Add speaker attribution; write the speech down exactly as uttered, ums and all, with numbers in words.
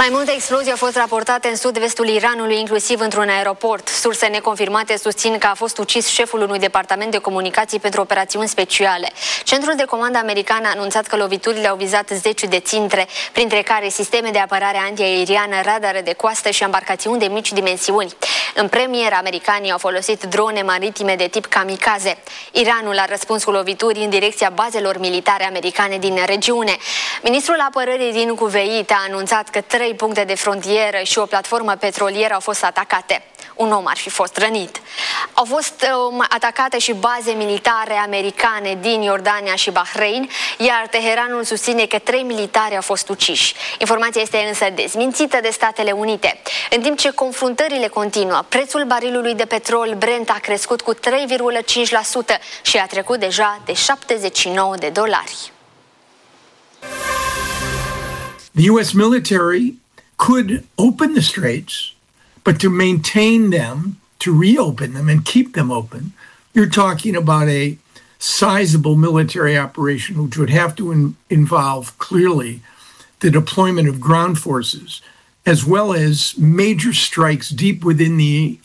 Speaker 1: Mai multe explozii au fost raportate în sud-vestul Iranului, inclusiv într-un aeroport. Surse neconfirmate susțin că a fost ucis șeful unui departament de comunicații pentru operațiuni speciale. Centrul de comandă american a anunțat că loviturile au vizat zeci de ținte, printre care sisteme de apărare antiaeriană, radare de coastă și embarcațiuni de mici dimensiuni. În premieră, americanii au folosit drone maritime de tip kamikaze. Iranul a răspuns cu lovituri în direcția bazelor militare americane din regiune. Ministrul apărării din Cuveit a anunțat că trei puncte de frontieră și o platformă petrolieră au fost atacate. Un om ar fi fost rănit. Au fost um, atacate și baze militare americane din Iordania și Bahrain, iar Teheranul susține că trei militari au fost uciși. Informația este însă dezmințită de Statele Unite. În timp ce confruntările continuă, prețul barilului de petrol Brent a crescut cu trei virgulă cinci la sută și a trecut deja de șaptezeci și nouă de dolari.
Speaker 2: The U S military could open the straits, but to maintain them, to reopen them and keep them open, you're talking about a sizable military operation which would have to in, involve clearly the deployment of ground forces as well as major strikes deep within the